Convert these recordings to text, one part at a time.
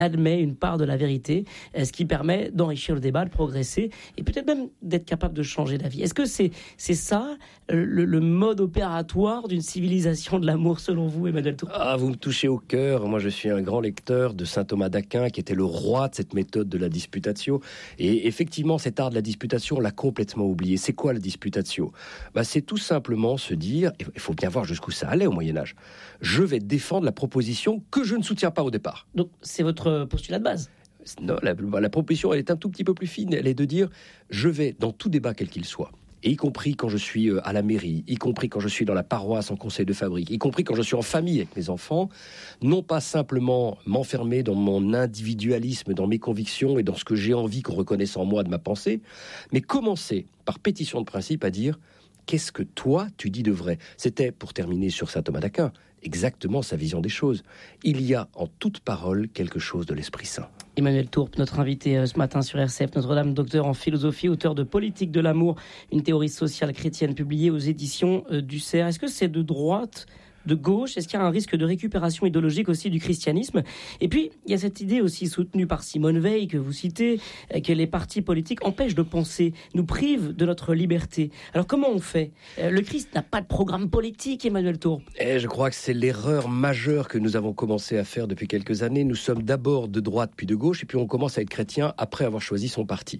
admet une part de la vérité, ce qui permet d'enrichir le débat, de progresser et peut-être même d'être capable de changer d'avis. Est-ce que c'est ça le mode opératoire d'une civilisation de l'amour selon vous, Emmanuel Tourpe ? Vous me touchez au cœur. Moi, je suis un grand lecteur de saint Thomas d'Aquin, qui était le roi de cette méthode de la disputatio. Et effectivement, cet art de la disputation, on l'a complètement oublié. C'est quoi la disputatio ? C'est tout simplement se dire, il faut bien voir jusqu'où ça allait au Moyen-Âge, je vais défendre la proposition que je ne soutiens pas au départ. Donc, c'est votre postulat de base ? Non, la proposition, elle est un tout petit peu plus fine. Elle est de dire, je vais, dans tout débat quel qu'il soit, et y compris quand je suis à la mairie, y compris quand je suis dans la paroisse en conseil de fabrique, y compris quand je suis en famille avec mes enfants, non pas simplement m'enfermer dans mon individualisme, dans mes convictions et dans ce que j'ai envie qu'on reconnaisse en moi de ma pensée, mais commencer par pétition de principe à dire « Qu'est-ce que toi, tu dis de vrai ?» C'était, pour terminer sur saint Thomas d'Aquin, exactement sa vision des choses. Il y a en toute parole quelque chose de l'Esprit Saint. Emmanuel Tourpe, notre invité ce matin sur RCF, Notre-Dame, docteur en philosophie, auteur de Politique de l'amour, une théorie sociale chrétienne publiée aux éditions du CERF. Est-ce que c'est de droite, de gauche ? Est-ce qu'il y a un risque de récupération idéologique aussi du christianisme ? Et puis, il y a cette idée aussi soutenue par Simone Veil, que vous citez, que les partis politiques empêchent de penser, nous privent de notre liberté. Alors comment on fait ? Le Christ n'a pas de programme politique, Emmanuel Tourpe. Je crois que c'est l'erreur majeure que nous avons commencé à faire depuis quelques années. Nous sommes d'abord de droite puis de gauche, et puis on commence à être chrétien après avoir choisi son parti.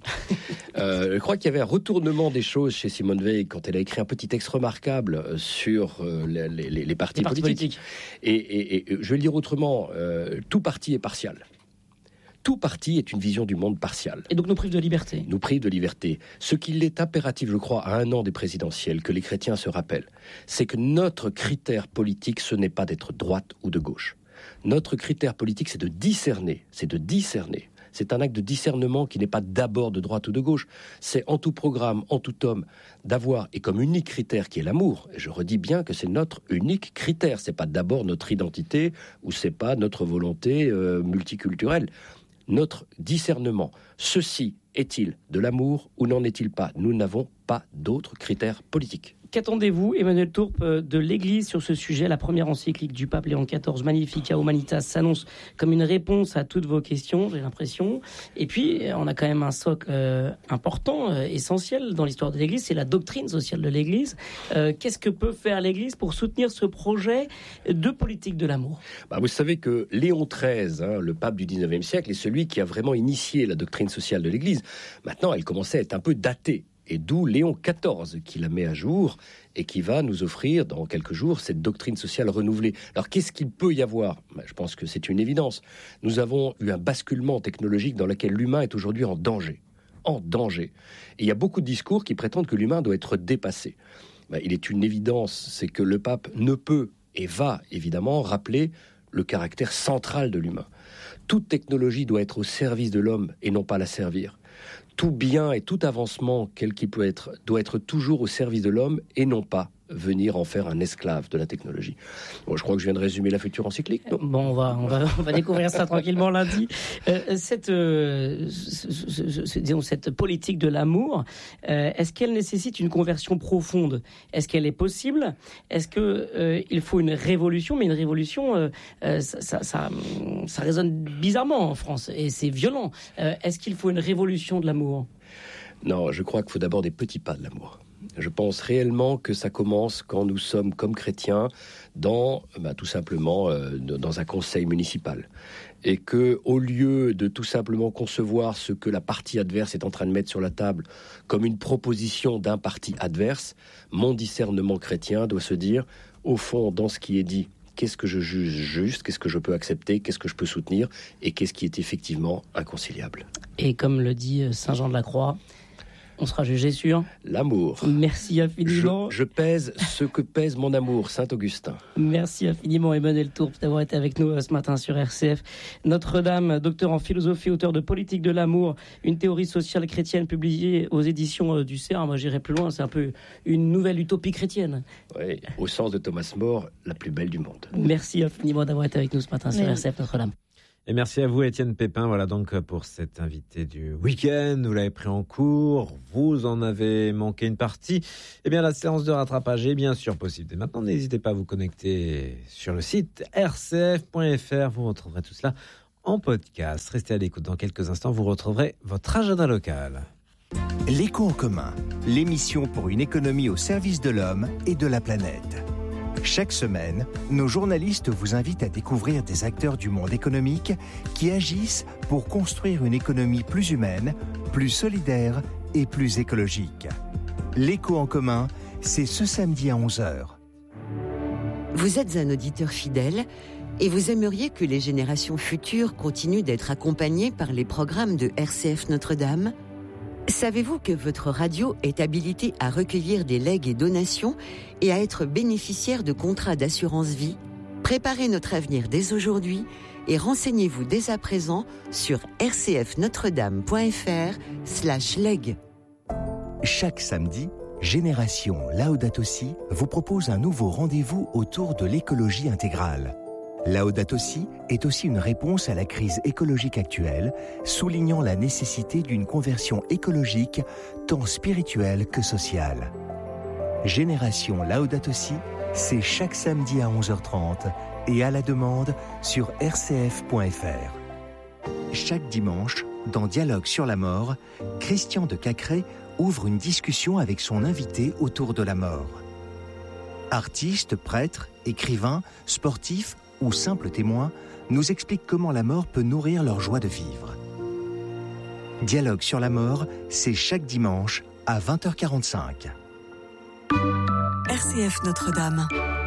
Je crois qu'il y avait un retournement des choses chez Simone Veil quand elle a écrit un petit texte remarquable sur les partis politiques. Et je vais le dire autrement, tout parti est partial. Tout parti est une vision du monde partiale. Et donc nous prive de liberté. Nous prive de liberté. Ce qu'il est impératif, je crois, à 1 an des présidentielles, que les chrétiens se rappellent, c'est que notre critère politique, ce n'est pas d'être droite ou de gauche. Notre critère politique, c'est de discerner. C'est un acte de discernement qui n'est pas d'abord de droite ou de gauche. C'est en tout programme, en tout homme, d'avoir, et comme unique critère qui est l'amour, et je redis bien que c'est notre unique critère, c'est pas d'abord notre identité, ou c'est pas notre volonté multiculturelle. Notre discernement, ceci est-il de l'amour ou n'en est-il pas ? Nous n'avons pas d'autres critères politiques. Qu'attendez-vous, Emmanuel Tourpe, de l'Église sur ce sujet ? La première encyclique du pape Léon XIV, Magnificat Humanitas, s'annonce comme une réponse à toutes vos questions, j'ai l'impression. Et puis, on a quand même un socle important, essentiel dans l'histoire de l'Église, c'est la doctrine sociale de l'Église. Qu'est-ce que peut faire l'Église pour soutenir ce projet de politique de l'amour ? Vous savez que Léon XIII, le pape du 19e siècle, est celui qui a vraiment initié la doctrine sociale de l'Église. Maintenant, elle commençait à être un peu datée. Et d'où Léon XIV qui la met à jour et qui va nous offrir dans quelques jours cette doctrine sociale renouvelée. Alors qu'est-ce qu'il peut y avoir ? Je pense que c'est une évidence. Nous avons eu un basculement technologique dans lequel l'humain est aujourd'hui en danger. Et il y a beaucoup de discours qui prétendent que l'humain doit être dépassé. Il est une évidence, c'est que le pape ne peut et va évidemment rappeler le caractère central de l'humain. Toute technologie doit être au service de l'homme et non pas la servir. Tout bien et tout avancement, quel qu'il peut être, doit être toujours au service de l'homme et non pas venir en faire un esclave de la technologie. Bon, je crois que je viens de résumer la future encyclique. Non ? Bon, on va découvrir ça tranquillement lundi. Cette politique de l'amour, est-ce qu'elle nécessite une conversion profonde ? Est-ce qu'elle est possible ? Est-ce que il faut une révolution ? Mais une révolution, ça résonne bizarrement en France et c'est violent. Est-ce qu'il faut une révolution de l'amour ? Non, je crois qu'il faut d'abord des petits pas de l'amour. Je pense réellement que ça commence quand nous sommes comme chrétiens dans, tout simplement, dans un conseil municipal. Et que, au lieu de tout simplement concevoir ce que la partie adverse est en train de mettre sur la table comme une proposition d'un parti adverse, mon discernement chrétien doit se dire, au fond, dans ce qui est dit, qu'est-ce que je juge juste, qu'est-ce que je peux accepter, qu'est-ce que je peux soutenir et qu'est-ce qui est effectivement inconciliable. Et comme le dit Saint Jean de la Croix, on sera jugé sur l'amour. Merci infiniment. Je pèse ce que pèse mon amour, Saint Augustin. Merci infiniment, Emmanuel Tourpe, d'avoir été avec nous ce matin sur RCF. Notre-Dame, docteur en philosophie, auteur de Politique de l'amour, une théorie sociale chrétienne publiée aux éditions du CERF. Moi, j'irai plus loin, c'est un peu une nouvelle utopie chrétienne. Oui, au sens de Thomas More, la plus belle du monde. Merci infiniment d'avoir été avec nous ce matin sur RCF, Notre-Dame. Et merci à vous, Étienne Pépin. Voilà donc pour cet invité du week-end. Vous l'avez pris en cours, vous en avez manqué une partie. Eh bien, la séance de rattrapage est bien sûr possible. Et maintenant, n'hésitez pas à vous connecter sur le site rcf.fr. Vous retrouverez tout cela en podcast. Restez à l'écoute. Dans quelques instants, vous retrouverez votre agenda local. L'Éco en commun, l'émission pour une économie au service de l'homme et de la planète. Chaque semaine, nos journalistes vous invitent à découvrir des acteurs du monde économique qui agissent pour construire une économie plus humaine, plus solidaire et plus écologique. L'Éco en commun, c'est ce samedi à 11h. Vous êtes un auditeur fidèle et vous aimeriez que les générations futures continuent d'être accompagnées par les programmes de RCF Notre-Dame ? Savez-vous que votre radio est habilitée à recueillir des legs et donations et à être bénéficiaire de contrats d'assurance vie ? Préparez notre avenir dès aujourd'hui et renseignez-vous dès à présent sur rcfnotredame.fr/leg. Chaque samedi, Génération Laudato Si vous propose un nouveau rendez-vous autour de l'écologie intégrale. Laudato Si est aussi une réponse à la crise écologique actuelle, soulignant la nécessité d'une conversion écologique tant spirituelle que sociale. Génération Laudato Si, c'est chaque samedi à 11h30 et à la demande sur rcf.fr. Chaque dimanche, dans Dialogue sur la mort, Christian de Cacré ouvre une discussion avec son invité autour de la mort. Artistes, prêtres, écrivains, sportifs ou simples témoins nous expliquent comment la mort peut nourrir leur joie de vivre. Dialogue sur la mort, c'est chaque dimanche à 20h45. RCF Notre-Dame.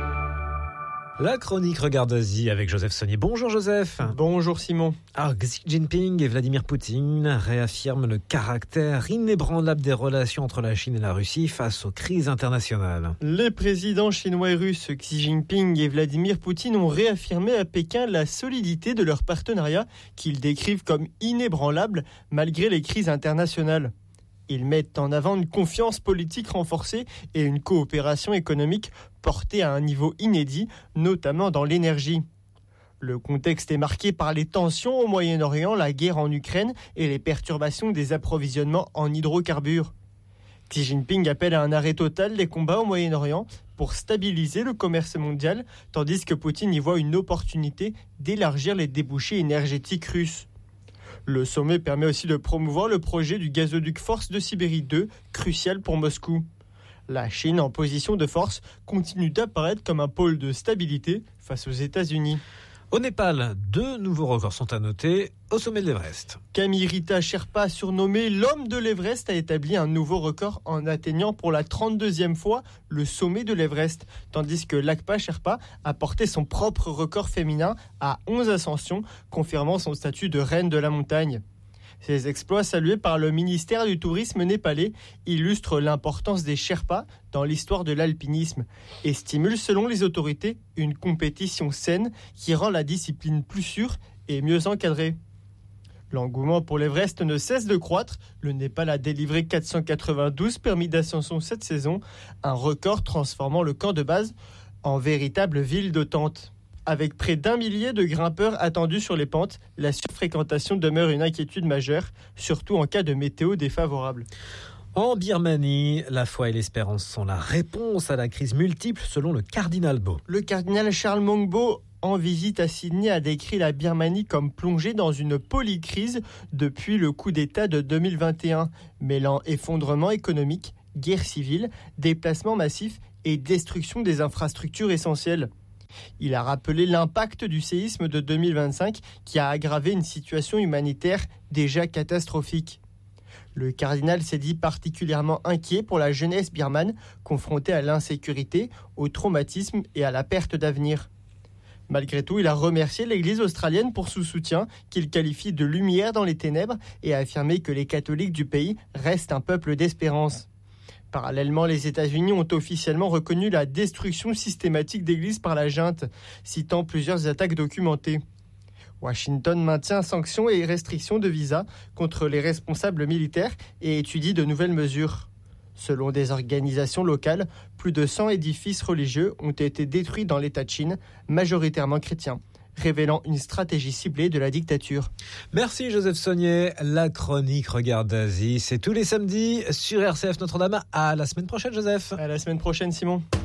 La chronique Regard d'Asie avec Joseph Saunier. Bonjour Joseph. Bonjour Simon. Alors, Xi Jinping et Vladimir Poutine réaffirment le caractère inébranlable des relations entre la Chine et la Russie face aux crises internationales. Les présidents chinois et russes Xi Jinping et Vladimir Poutine ont réaffirmé à Pékin la solidité de leur partenariat qu'ils décrivent comme inébranlable malgré les crises internationales. Ils mettent en avant une confiance politique renforcée et une coopération économique portée à un niveau inédit, notamment dans l'énergie. Le contexte est marqué par les tensions au Moyen-Orient, la guerre en Ukraine et les perturbations des approvisionnements en hydrocarbures. Xi Jinping appelle à un arrêt total des combats au Moyen-Orient pour stabiliser le commerce mondial, tandis que Poutine y voit une opportunité d'élargir les débouchés énergétiques russes. Le sommet permet aussi de promouvoir le projet du gazoduc Force de Sibérie 2, crucial pour Moscou. La Chine, en position de force, continue d'apparaître comme un pôle de stabilité face aux États-Unis. Au Népal, 2 nouveaux records sont à noter au sommet de l'Everest. Kamirita Sherpa, surnommé l'homme de l'Everest, a établi un nouveau record en atteignant pour la 32e fois le sommet de l'Everest, tandis que Lakpa Sherpa a porté son propre record féminin à 11 ascensions, confirmant son statut de reine de la montagne. Ces exploits salués par le ministère du Tourisme népalais illustrent l'importance des Sherpas dans l'histoire de l'alpinisme et stimulent, selon les autorités, une compétition saine qui rend la discipline plus sûre et mieux encadrée. L'engouement pour l'Everest ne cesse de croître. Le Népal a délivré 492 permis d'ascension cette saison, un record transformant le camp de base en véritable ville de tente. Avec près d'1 millier de grimpeurs attendus sur les pentes, la surfréquentation demeure une inquiétude majeure, surtout en cas de météo défavorable. En Birmanie, la foi et l'espérance sont la réponse à la crise multiple selon le cardinal Bo. Le cardinal Charles Mongbo, en visite à Sydney, a décrit la Birmanie comme plongée dans une polycrise depuis le coup d'État de 2021, mêlant effondrement économique, guerre civile, déplacements massifs et destruction des infrastructures essentielles. Il a rappelé l'impact du séisme de 2025 qui a aggravé une situation humanitaire déjà catastrophique. Le cardinal s'est dit particulièrement inquiet pour la jeunesse birmane, confrontée à l'insécurité, au traumatisme et à la perte d'avenir. Malgré tout, il a remercié l'Église australienne pour son soutien, qu'il qualifie de lumière dans les ténèbres, et a affirmé que les catholiques du pays restent un peuple d'espérance. Parallèlement, les États-Unis ont officiellement reconnu la destruction systématique d'églises par la junte, citant plusieurs attaques documentées. Washington maintient sanctions et restrictions de visa contre les responsables militaires et étudie de nouvelles mesures. Selon des organisations locales, plus de 100 édifices religieux ont été détruits dans l'État de Chine, majoritairement chrétiens, révélant une stratégie ciblée de la dictature. Merci Joseph Saunier. La chronique Regard d'Asie, c'est tous les samedis sur RCF Notre-Dame. À la semaine prochaine Joseph. À la semaine prochaine Simon.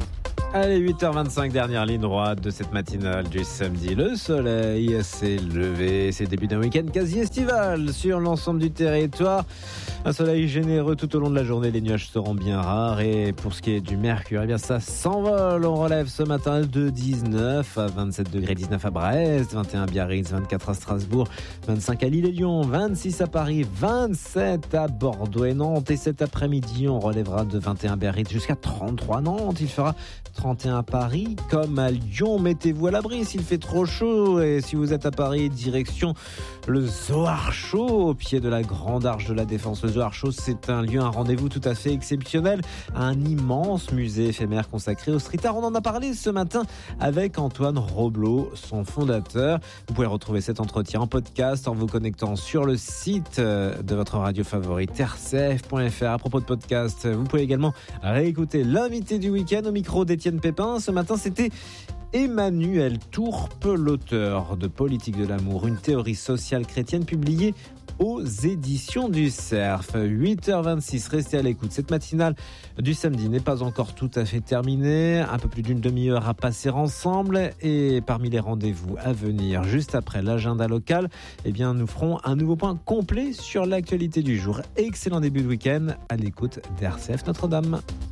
Allez, 8h25, dernière ligne droite de cette matinale du samedi. Le soleil s'est levé, c'est le début d'un week-end quasi estival sur l'ensemble du territoire. Un soleil généreux tout au long de la journée, les nuages seront bien rares. Et pour ce qui est du mercure, eh bien ça s'envole. On relève ce matin de 19 à 27 degrés, 19 à Brest, 21 à Biarritz, 24 à Strasbourg, 25 à Lille et Lyon, 26 à Paris, 27 à Bordeaux et Nantes. Et cet après-midi, on relèvera de 21 à Biarritz jusqu'à 33 à Nantes. Il fera 31 à Paris comme à Lyon. Mettez-vous à l'abri s'il fait trop chaud. Et si vous êtes à Paris, direction le Zohar Show au pied de la Grande Arche de la Défense. Le Zohar Show, c'est un lieu, un rendez-vous tout à fait exceptionnel. Un immense musée éphémère consacré au street art. On en a parlé ce matin avec Antoine Roblot, son fondateur. Vous pouvez retrouver cet entretien en podcast en vous connectant sur le site de votre radio favorite, rcf.fr. À propos de podcast, vous pouvez également réécouter l'invité du week-end au micro d'Étienne Pépin. Ce matin, c'était Emmanuel Tourpe, l'auteur de Politique de l'amour, une théorie sociale chrétienne publiée aux éditions du Cerf. 8h26, restez à l'écoute. Cette matinale du samedi n'est pas encore tout à fait terminée. Un peu plus d'une demi-heure à passer ensemble. Et parmi les rendez-vous à venir, juste après l'agenda local, eh bien, nous ferons un nouveau point complet sur l'actualité du jour. Excellent début de week-end à l'écoute d'RCF Notre-Dame.